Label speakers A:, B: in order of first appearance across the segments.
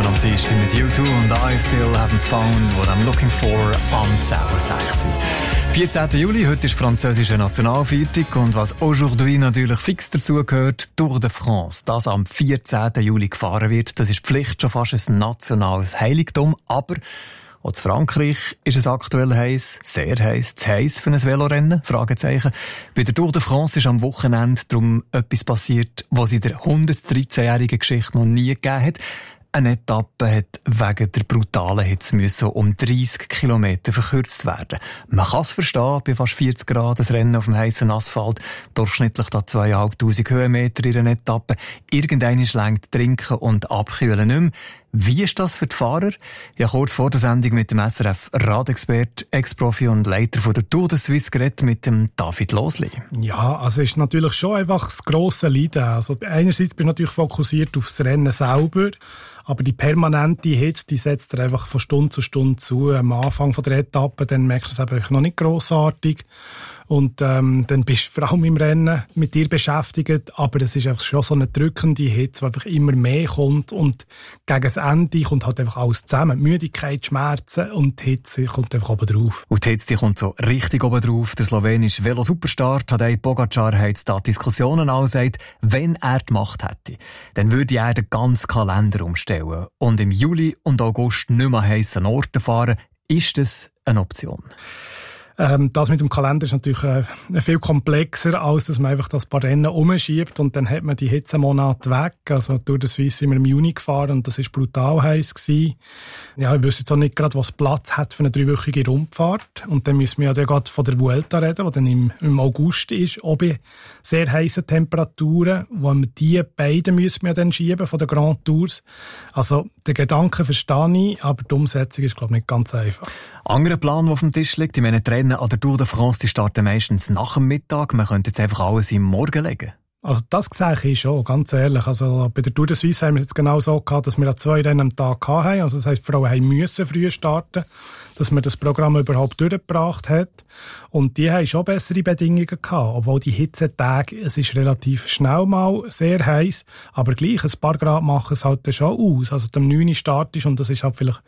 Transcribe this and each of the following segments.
A: Abend am Dienstag mit U2 und I Still Haven't Found What I'm Looking For am 10.06 Uhr. 14. Juli, heute ist französische Nationalviertag und was aujourd'hui natürlich fix dazu gehört, Tour de France, das am 14. Juli gefahren wird, das ist Pflicht, schon fast ein nationales Heiligtum, aber auch in Frankreich ist es aktuell heiß, sehr heiß, zu heiß für ein Velorennen, Fragezeichen. Bei der Tour de France ist am Wochenende darum etwas passiert, was in der 113-jährigen Geschichte noch nie gegeben hat. Eine Etappe hat wegen der brutalen Hitze müssen um 30 Kilometer verkürzt werden. Man kann es verstehen, bei fast 40 Grad das Rennen auf dem heißen Asphalt, durchschnittlich da 2500 Höhenmeter in einer Etappe. Irgendwann schlägt Trinken und Abkühlen nicht mehr. Wie ist das für die Fahrer? Ja, kurz vor der Sendung mit dem SRF-Radexpert, Ex-Profi und Leiter von der Tour de Suisse geredet mit dem David Losli.
B: Ja, also es ist natürlich schon einfach das grosse Leiden. Also einerseits bin ich natürlich fokussiert auf das Rennen selber, aber die permanente Hitze, die setzt er einfach von Stunde zu Stunde zu. Am Anfang von der Etappe, dann merkst du es einfach noch nicht grossartig. Und dann bist du vor allem im Rennen mit dir beschäftigt, aber es ist einfach schon so eine drückende Hitze, die einfach immer mehr kommt und gegen das Ende kommt halt einfach alles zusammen. Müdigkeit, Schmerzen und die Hitze kommt einfach oben drauf.
A: Und die Hitze die kommt so richtig oben drauf. Der slowenische Velo-Superstar Tadej Pogačar hat da Diskussionen angesagt, wenn er die Macht hätte, dann würde er den ganzen Kalender umstellen und im Juli und August nicht mehr heissen Orten fahren. Ist das eine Option?
B: Das mit dem Kalender ist natürlich viel komplexer, als dass man einfach das paar Rennen umschiebt und dann hat man die Hitzemonate weg. Also durch die Suisse sind wir im Juni gefahren und das war brutal heiß gewesen. Ja, ich wüsste jetzt auch nicht gerade, was Platz hat für eine 3-wöchige Rundfahrt. Und dann müssen wir ja gerade von der Vuelta reden, die dann im August ist, auch bei sehr heissen Temperaturen, wo wir die beiden müssen wir dann schieben von den Grand Tours. Also den Gedanken verstehe ich, aber die Umsetzung ist, glaube ich, nicht ganz einfach.
A: Anderer Plan, der auf dem Tisch liegt, ich meine, die Rennen an der Tour de France, die starten meistens nach dem Mittag. Man könnte jetzt einfach alles im Morgen legen.
B: Also das sehe ich schon, ganz ehrlich. Also bei der Tour de Suisse haben wir es jetzt genau so gehabt, dass wir 2 Rennen am Tag hatten. Also das heisst, die Frauen müssen früh starten, dass man das Programm überhaupt durchgebracht hat. Und die haben schon bessere Bedingungen gehabt. Obwohl die Hitzetage, es ist relativ schnell mal sehr heiß, aber gleich ein paar Grad machen es halt schon aus. Also am 9. Start ist und das ist halt vielleicht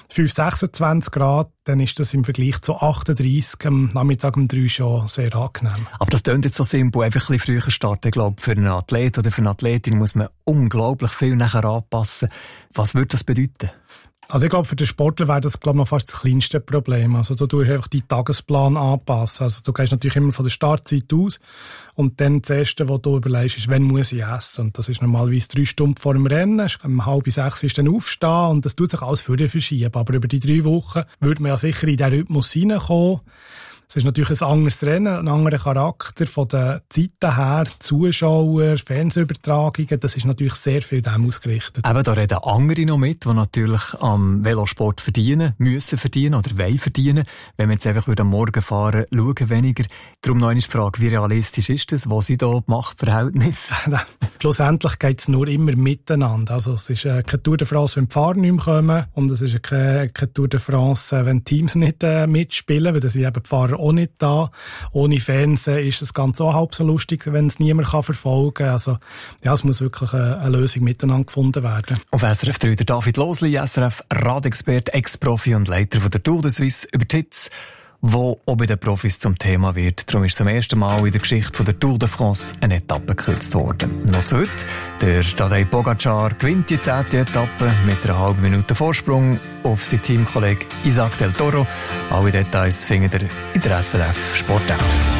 B: 5-26 Grad, dann ist das im Vergleich zu 38 am Nachmittag um 3 schon sehr angenehm.
A: Aber das klingt jetzt so simpel, einfach ein bisschen früher starten. Ich glaube, für einen Athlet oder für eine Athletin muss man unglaublich viel nachher anpassen. Was würde das bedeuten?
B: Also ich glaube, für den Sportler wäre das, glaube ich, noch fast das kleinste Problem. Also du tust einfach deinen Tagesplan anpassen. Also du gehst natürlich immer von der Startzeit aus und dann das Erste, was du überlegst, ist, wann muss ich essen? Und das ist normalerweise 3 Stunden vor dem Rennen. Um 5:30 ist dann aufstehen und das tut sich alles für dich verschieben. Aber über die 3 Wochen würde man ja sicher in diesen Rhythmus reinkommen. Es ist natürlich ein anderes Rennen, ein anderer Charakter von den Zeiten her, Zuschauer, Fernsehübertragungen, das ist natürlich sehr viel dem ausgerichtet.
A: Eben, da reden andere noch mit, die natürlich am Velosport verdienen, müssen verdienen oder wollen verdienen. Wenn wir jetzt einfach am Morgen fahren, schauen weniger. Darum noch eine Frage, wie realistisch ist das? Wo sind da die Machtverhältnisse?
B: Schlussendlich geht es nur immer miteinander. Also es ist keine Tour de France, wenn die Fahrer nicht mehr kommen und es ist keine Tour de France, wenn die Teams nicht mitspielen, weil das sind eben die Fahrer auch nicht da. Ohne Fernsehen ist das Ganze auch halb so lustig, wenn es niemand verfolgen kann. Also, ja, es muss wirklich eine Lösung miteinander gefunden werden.
A: Auf SRF 3 der David Losli, SRF-Radexpert, Ex-Profi und Leiter von der Tour de Suisse über die Hitze, wo auch bei den Profis zum Thema wird. Darum ist zum ersten Mal in der Geschichte von der Tour de France eine Etappe gekürzt worden. Noch zu heute. Der Tadej Pogačar gewinnt die 10. Etappe mit einer halben Minute Vorsprung auf seinen Teamkollegen Isaac del Toro. Alle Details findet ihr in der SRF Sport App.